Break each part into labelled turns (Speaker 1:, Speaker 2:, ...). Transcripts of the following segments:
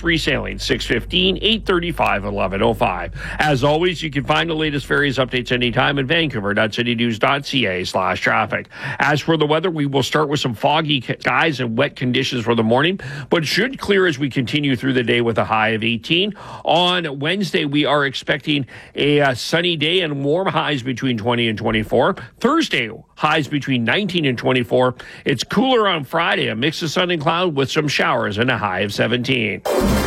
Speaker 1: free sailing, 6:15, 8:35, 11:05. As always, you can find the latest ferries updates anytime at vancouver.citynews.ca/traffic. As for the weather, we will start with some foggy skies and wet conditions for the morning, but should clear as we continue through the day with a high of 18. On Wednesday, we are expecting a sunny day and warm highs between 20 and 24. Thursday, highs between 19 and 24. It's cooler on Friday, a mix of sun and cloud with some showers and a high of 17.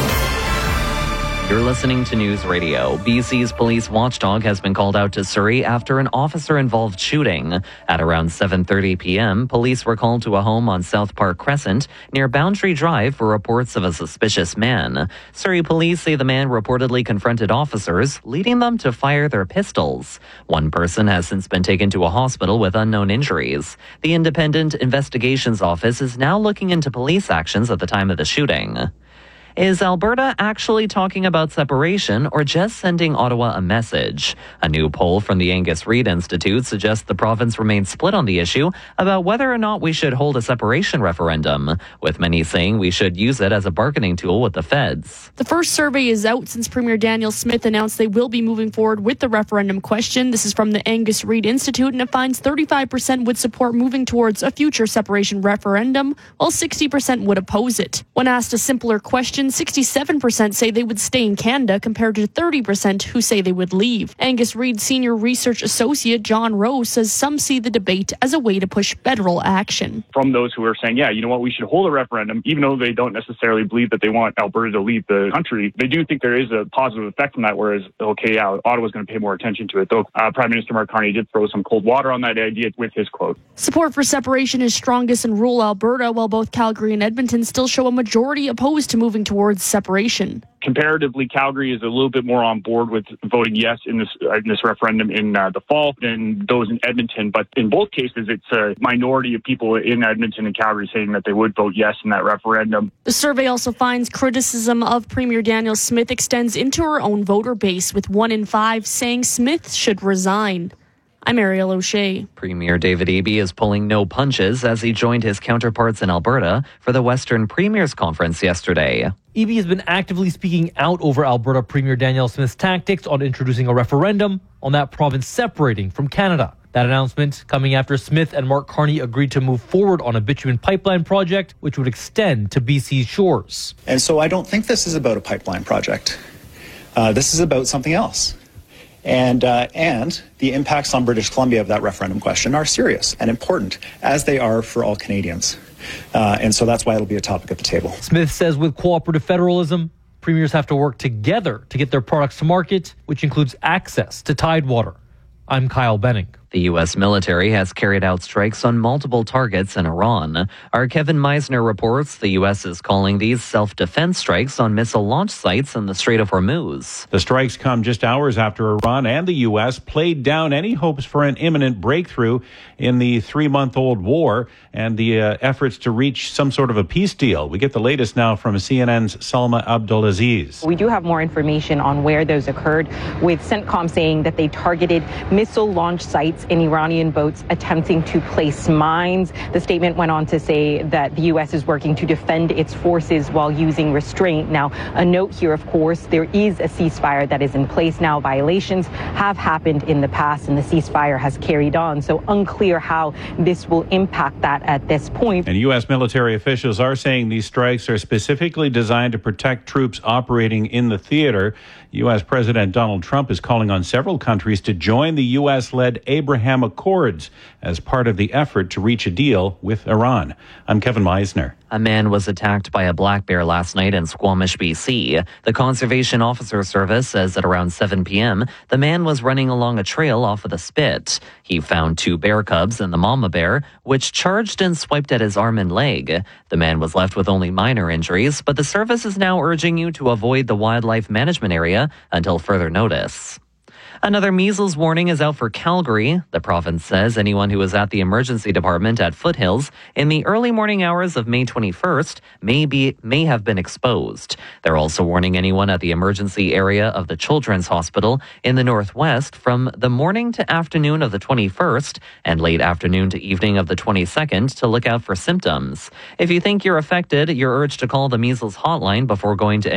Speaker 2: You're listening to News Radio. BC's police watchdog has been called out to Surrey after an officer-involved shooting. At around 7:30 p.m., police were called to a home on South Park Crescent near Boundary Drive for reports of a suspicious man. Surrey police say the man reportedly confronted officers, leading them to fire their pistols. One person has since been taken to a hospital with unknown injuries. The Independent Investigations Office is now looking into police actions at the time of the shooting. Is Alberta actually talking about separation or just sending Ottawa a message? A new poll from the Angus Reid Institute suggests the province remains split on the issue about whether or not we should hold a separation referendum, with many saying we should use it as a bargaining tool with the feds.
Speaker 3: The first survey is out since Premier Daniel Smith announced they will be moving forward with the referendum question. This is from the Angus Reid Institute, and it finds 35% would support moving towards a future separation referendum, while 60% would oppose it. When asked a simpler question, 67% say they would stay in Canada compared to 30% who say they would leave. Angus Reid Senior Research Associate John Rowe says some see the debate as a way to push federal action.
Speaker 4: From those who are saying, yeah, you know what, we should hold a referendum, even though they don't necessarily believe that they want Alberta to leave the country, they do think there is a positive effect from that, whereas, okay, yeah, Ottawa's going to pay more attention to it. Though Prime Minister Mark Carney did throw some cold water on that idea with his quote.
Speaker 3: Support for separation is strongest in rural Alberta, while both Calgary and Edmonton still show a majority opposed to moving towards separation.
Speaker 4: Comparatively, Calgary is a little bit more on board with voting yes in this referendum in the fall than those in Edmonton. But in both cases, it's a minority of people in Edmonton and Calgary saying that they would vote yes in that referendum.
Speaker 3: The survey also finds criticism of Premier Daniel Smith extends into her own voter base, with 1 in 5 saying Smith should resign. I'm Ariel O'Shea.
Speaker 2: Premier David Eby is pulling no punches as he joined his counterparts in Alberta for the Western Premiers Conference yesterday.
Speaker 5: Eby has been actively speaking out over Alberta Premier Daniel Smith's tactics on introducing a referendum on that province separating from Canada. That announcement coming after Smith and Mark Carney agreed to move forward on a bitumen pipeline project, which would extend to BC's shores.
Speaker 6: And so I don't think this is about a pipeline project. This is about something else. And the impacts on British Columbia of that referendum question are serious and important, as they are for all Canadians. And so that's why it'll be a topic at the table.
Speaker 5: Smith says with cooperative federalism, premiers have to work together to get their products to market, which includes access to Tidewater. I'm Kyle Benning.
Speaker 2: The U.S. military has carried out strikes on multiple targets in Iran. Our Kevin Meisner reports the U.S. is calling these self-defense strikes on missile launch sites in the Strait of Hormuz.
Speaker 7: The strikes come just hours after Iran and the U.S. played down any hopes for an imminent breakthrough in the 3-month-old war and the efforts to reach some sort of a peace deal. We get the latest now from CNN's Salma Abdulaziz.
Speaker 8: We do have more information on where those occurred, with CENTCOM saying that they targeted missile launch sites in Iranian boats attempting to place mines. The statement went on to say that the U.S. is working to defend its forces while using restraint. Now, a note here, of course, there is a ceasefire that is in place now. Violations have happened in the past, and the ceasefire has carried on. So unclear how this will impact that at this point.
Speaker 7: And U.S. military officials are saying these strikes are specifically designed to protect troops operating in the theater. U.S. President Donald Trump is calling on several countries to join the U.S.-led Abraham Accords as part of the effort to reach a deal with Iran. I'm Kevin Meisner.
Speaker 2: A man was attacked by a black bear last night in Squamish, BC. The Conservation Officer Service says at around 7 p.m., the man was running along a trail off of the Spit. He found 2 bear cubs and the mama bear, which charged and swiped at his arm and leg. The man was left with only minor injuries, but the service is now urging you to avoid the wildlife management area until further notice. Another measles warning is out for Calgary. The province says anyone who was at the emergency department at Foothills in the early morning hours of May 21st may have been exposed. They're also warning anyone at the emergency area of the Children's Hospital in the Northwest from the morning to afternoon of the 21st and late afternoon to evening of the 22nd to look out for symptoms. If you think you're affected, you're urged to call the measles hotline before going to